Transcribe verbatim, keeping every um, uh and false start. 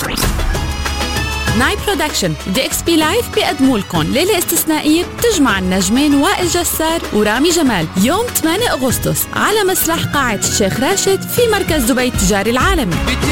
ناي برودكشن دي اكس بي لايف بيقدموا لكم ليلة استثنائية بتجمع النجمين وائل جسار ورامي جمال يوم ثمانية أغسطس على مسرح قاعة الشيخ راشد في مركز دبي التجاري العالمي.